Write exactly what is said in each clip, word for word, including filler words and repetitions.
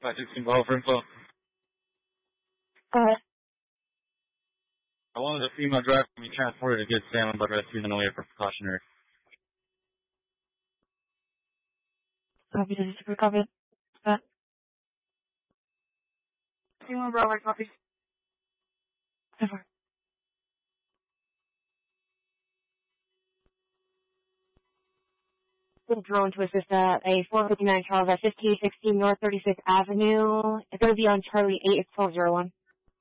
five sixteen Bravo for info. Uh, I wanted a female driver to be transported to Good Salmon, but rescued in the way for precautionary. copy, this is super copy. Uh, Female Bravo, copy. so far. Drone to assist at a four fifty-nine Charles at fifteen sixteen North thirty-sixth Avenue. It's going to be on Charlie eight, it's twelve oh one.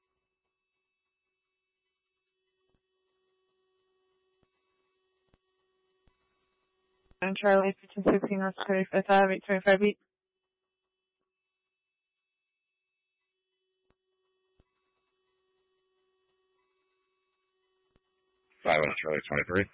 And Charlie, fifteen sixteen North thirty-fifth Avenue, eight twenty-five beat. Five on Charlie twenty-three.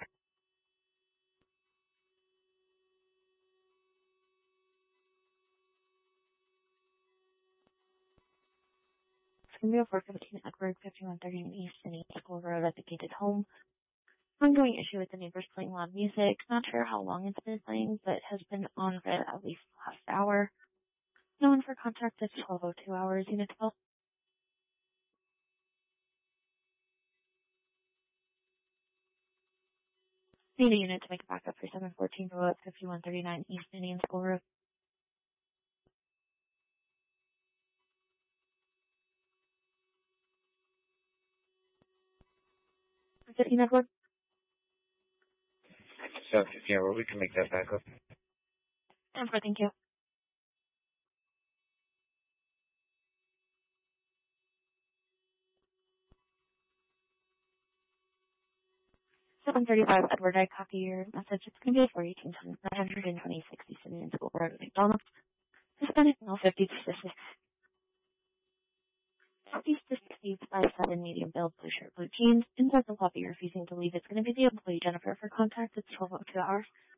It's going to be a four fifteen Edward, fifty-one thirty-nine East City School Road at the gated home. Ongoing issue with the neighbors playing loud music. Not sure how long it's been playing, but has been on for at least the last hour. No one for contact at twelve oh two hours, Unit twelve. Need a unit to make a backup for seven fourteen Road, fifty-one thirty-nine East Indian School Road. fifteen Edward. seven fifteen, where we can make that back up. ten four, thank you. seven thirty-five Edward, I copy your message. It's going to be a four eighteen nine twenty-six East Indian School Road, McDonald's. Hispanic male, fifty to six. fifty to sixty, five seven, medium build, blue shirt, blue jeans. Inside the lobby, refusing to leave. It's going to be the employee, Jennifer, for contact. It's twelve oh two hours.